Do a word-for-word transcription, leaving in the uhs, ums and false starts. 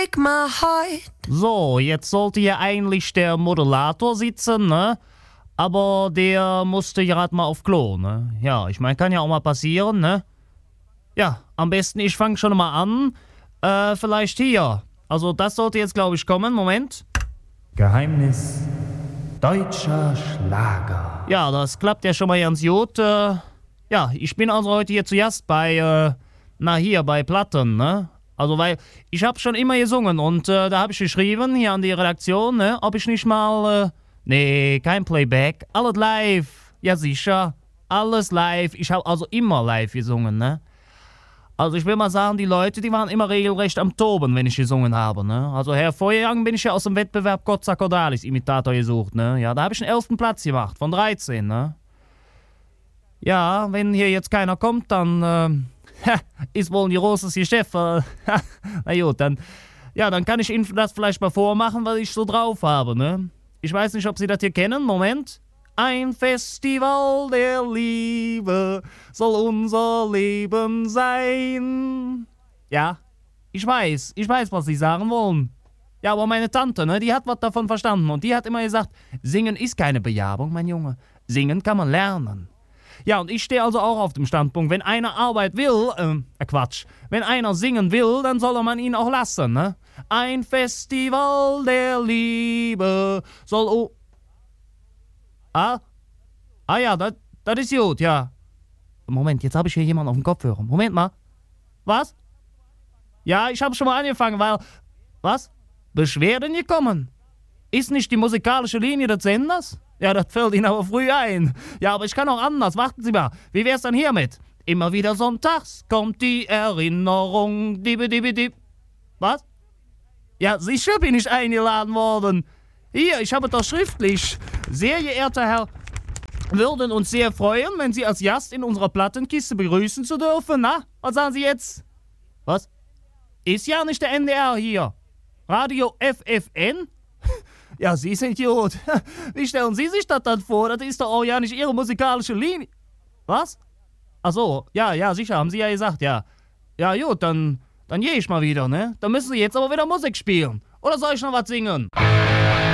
So, jetzt sollte hier eigentlich der Moderator sitzen, ne? Aber der musste gerade mal auf Klo, ne? Ja, ich meine, kann ja auch mal passieren, ne? Ja, am besten ich fange schon mal an. Äh, vielleicht hier. Also das sollte jetzt, glaube ich, kommen. Moment. Geheimnis deutscher Schlager. Ja, das klappt ja schon mal ganz gut. Äh, ja, ich bin also heute hier zu Gast bei, äh, na hier, bei Platten, ne? Also, weil ich habe schon immer gesungen und äh, da habe ich geschrieben, hier an die Redaktion, ne? Ob ich nicht mal, äh, nee, kein Playback, alles live. Ja, sicher, alles live. Ich habe also immer live gesungen, ne? Also ich will mal sagen, die Leute, die waren immer regelrecht am Toben, wenn ich gesungen habe, ne? Also hervorgegangen bin ich ja aus dem Wettbewerb Kotza Cordalis Imitator gesucht, ne? Ja, da habe ich einen elften Platz gemacht, von dreizehn, ne? Ja, wenn hier jetzt keiner kommt, dann äh, ist wohl ein großes Geschäft. Äh, na gut, dann, ja, dann kann ich Ihnen das vielleicht mal vormachen, was ich so drauf habe, ne? Ich weiß nicht, ob Sie das hier kennen, Moment. Ein Festival der Liebe soll unser Leben sein. Ja, ich weiß, ich weiß, was Sie sagen wollen. Ja, aber meine Tante, ne, die hat was davon verstanden und die hat immer gesagt, singen ist keine Bejahung, mein Junge. Singen kann man lernen. Ja, und ich stehe also auch auf dem Standpunkt, wenn einer Arbeit will, äh, Quatsch, wenn einer singen will, dann soll man ihn auch lassen, ne? Ein Festival der Liebe soll... Oh Ah? Ah ja, das ist gut, ja. Moment, jetzt habe ich hier jemanden auf dem Kopfhörer. Moment mal. Was? Ja, ich habe schon mal angefangen, weil... Was? Beschwerden gekommen? Ist nicht die musikalische Linie des Senders? Ja, das fällt Ihnen aber früh ein. Ja, aber ich kann auch anders. Warten Sie mal. Wie wär's dann hiermit? Immer wieder sonntags kommt die Erinnerung. Dibi, dibi, dib. Was? Ja, sicher bin ich eingeladen worden. Hier, ich habe das schriftlich. Sehr geehrter Herr, würden uns sehr freuen, wenn Sie als Gast in unserer Plattenkiste begrüßen zu dürfen. Na, was sagen Sie jetzt? Was? Ist ja nicht der N D R hier. Radio F F N? Ja, Sie sind gut. Wie stellen Sie sich das dann vor? Das ist doch auch ja nicht Ihre musikalische Linie. Was? Ach so, ja, ja, sicher, haben Sie ja gesagt, ja. Ja, gut, dann, dann gehe ich mal wieder, ne? Dann müssen Sie jetzt aber wieder Musik spielen. Oder soll ich noch was singen?